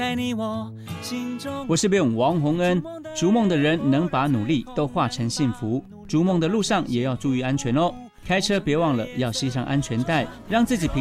我是编王洪恩，逐梦的人能把努力都化成幸福，逐梦的路上也要注意安全哦。开车别忘了要系上安全带，让自己平